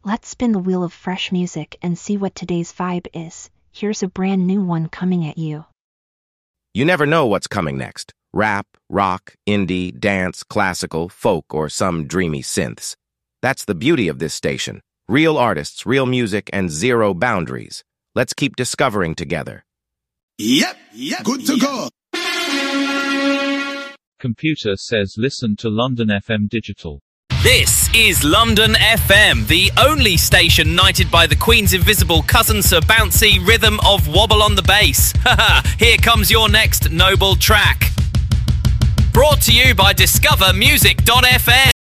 Let's spin the wheel of fresh music and see what today's vibe is. Here's a brand new one coming at you. You never know what's coming next. Rap, rock, indie, dance, classical, folk, or some dreamy synths. That's the beauty of this station. Real artists, real music, and zero boundaries. Let's keep discovering together. Yep, good to go. Computer says listen to London FM Digital. This is London FM, the only station knighted by the Queen's invisible cousin Sir Bouncy rhythm of wobble on the bass. Haha, here comes your next noble track. Brought to you by discovermusic.fm.